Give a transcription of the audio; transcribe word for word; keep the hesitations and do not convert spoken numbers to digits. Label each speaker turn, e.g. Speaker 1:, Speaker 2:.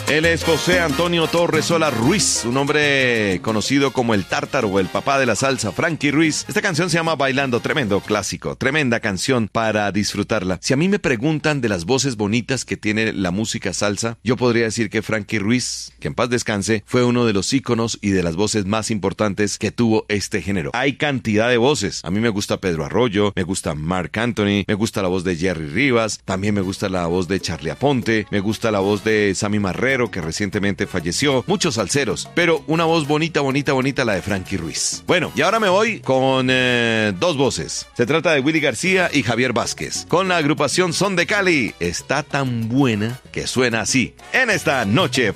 Speaker 1: Él es José Antonio Torresola Ruiz, un hombre conocido como el Tártaro o el papá de la salsa, Frankie Ruiz. Esta canción se llama Bailando, tremendo clásico, tremenda canción para disfrutarla. Si a mí me preguntan de las voces bonitas que tiene la música salsa, yo podría decir que Frankie Ruiz, que en paz descanse, fue uno de los íconos y de las voces más importantes que tuvo este género. Hay cantidad de voces. A mí me gusta Pedro Arroyo, me gusta Marc Anthony, me gusta la voz de Jerry Rivas, también me gusta la voz de Charly Aponte, me gusta la voz de Sammy Marrero, que recientemente falleció, muchos salseros, pero una voz bonita, bonita, bonita, la de Frankie Ruiz. Bueno, y ahora me voy con eh, dos voces. Se trata de Willy García y Javier Vázquez, con la agrupación Son de Cali. Está tan buena que suena así, en esta noche